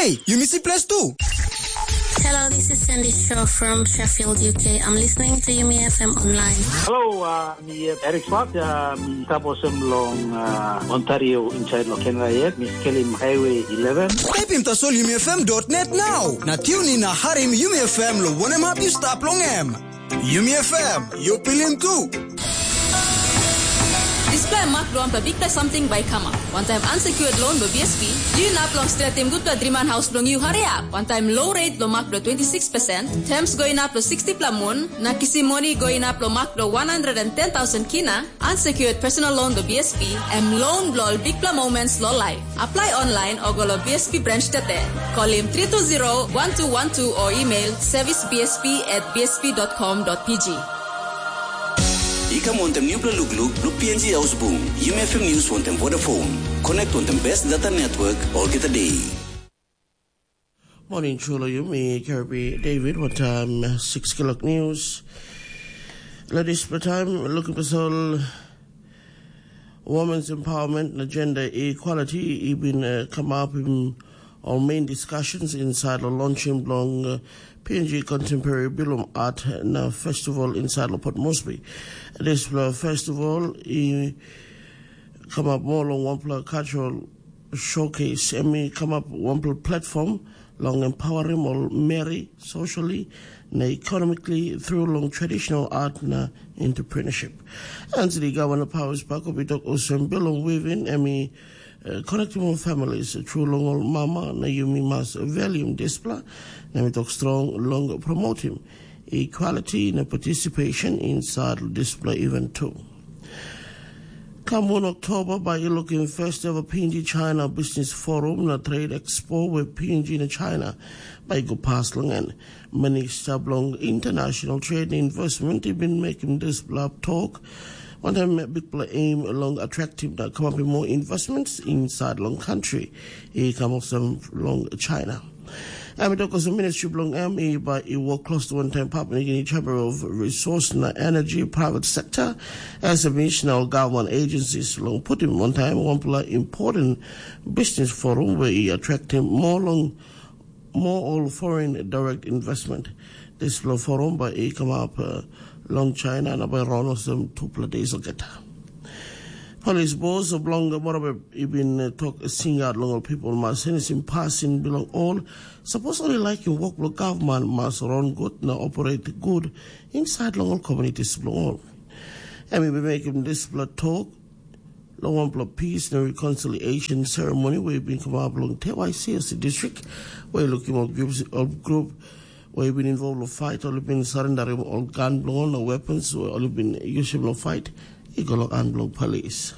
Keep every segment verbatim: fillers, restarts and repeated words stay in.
Hey, you miss place too? Hello, this is Sandy Shaw from Sheffield, U K. I'm listening to Yumi F M online. Hello, uh, me uh, Eric Swart, uh, me taposem long uh, Ontario inside lo Canada, me Skelim Highway eleven. Type in tasol yumi f m dot net now. Na tune in na harim Yumi F M lo wonem happy stop long em. Yumi F M, you pilin too. Display mark loan per big something by Kama. One time unsecured loan by B S P. You nap long straight team good to Dreaman House long you hurry up. One time low rate lo mark lo twenty-six percent. Terms going up lo sixty plamun. Na kisi money going up lo mark lo one hundred ten thousand kina. Unsecured personal loan lo B S P. And loan lo big pla moments lo live. Apply online or go lo B S P branch today. Call him three two zero, one two one two or email servicebsp at b s p dot com dot p g. Ika montem new look look look P N G house boom. U M F M News montem Vodafone. Connect on the best data network all get a day. Morning, Chulo. You me, Kirby David. What time? Six o'clock news. Ladies, for time looking for all women's empowerment and gender equality. Even uh, come up in our main discussions inside the launching long. Uh, P N G Contemporary Bilum Art na Festival inside Port Moresby. This uh, festival he come up more on one cultural showcase and me come up one platform long empowering all marry socially na economically through long traditional art na entrepreneurship. And the governor powers back up talk also Bilum weaving and me Uh, connecting more families through long old mama na yumi mas volume display na me talk strong long promoting equality na participation inside display event too. Come one October by looking first ever P N G China Business Forum na Trade Expo with P N G in China by go past long and many stab long international trade and investment have been making this blab talk. One time, big play aim along attractive that come up with more investments inside long country. He come up some long China. And we talk as a ministry long M E by a work close to one time Papua New Guinea Chamber of Resource and Energy private sector as a national government agencies long put him one time one play important business forum where he attracting more long more all foreign direct investment. This forum by a come up uh, long China and about around some two days ago. Police boss of long more even talk sing out long people must send in passing belong all supposedly like you work with government must run good now operate good inside long communities belong all. And we be making this blood talk long one blood peace and reconciliation ceremony where been come up along T Y C as the district where looking at groups of group where you've been involved in fight, or you've been surrendering all gun blown or weapons, or you've been using no fight, you go look and blow police.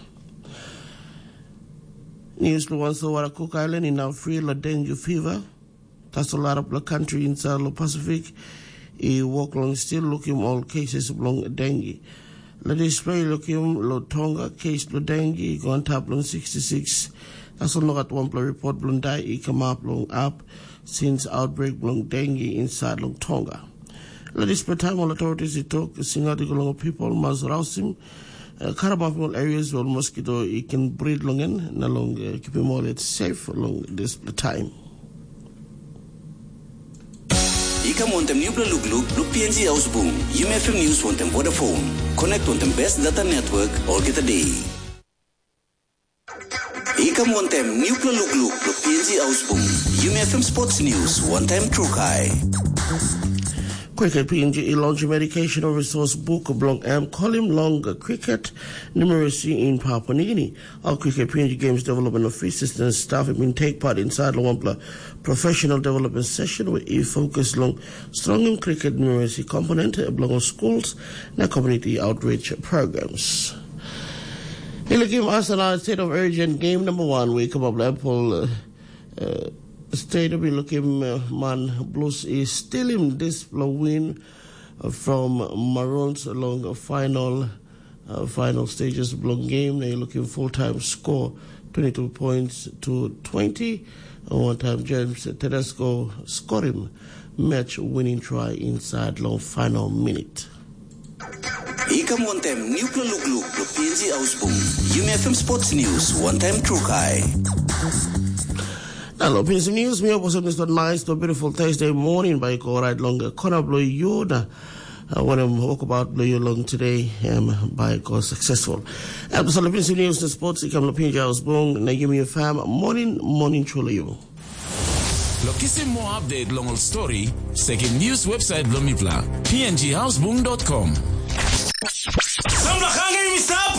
News to one so what Cook Island in now free la dengue fever. That's a lot of the country inside the Pacific. He walk along still looking all cases of long dengue. La display looking lo Tonga case lo dengue go on top long sixty-six. That's all not at one report blonde die he come up long up. Since outbreak long dengue inside long Tonga. Let this time all authorities talk sing out the long people must rouse him. Carabao areas where mosquito it can breed long in na long uh, keep him all safe along this time. Ika montem new look look look P N G house boom. U M F M News montem Vodafone. Connect on the best data network all get a day. Ika montem new look look look P N G house boom. U M F M Sports News one time true high. Cricket P N G launch medicational resource book blog M column long cricket numeracy in Papua New Guinea. All cricket P N G games development officers and staff have been take part inside the Wampla professional development session where he focused on strong cricket numeracy component along schools and community outreach programs. He'll give us a state of urgent game number one. We come up Apple uh, uh, State of looking uh, man Blues is still in this win uh, from Maroons along the final uh, final stages block game. They're looking full time score twenty-two points to twenty. And one time James Tedesco scoring match winning try inside long final minute. Ika montem new look look look P N G house boom. U M F M Sports News one time true high. Hello, P C News. Me was on this nice, to beautiful Thursday morning by go right longer. Kona blow you na. I want to walk about blow you long today. Um, by go successful. And so P C News the sports. Ikam Lopinja house bong na give me a fam morning morning chula you. Lokisi more update long old story. Second news website blomipla p n g house boom dot com.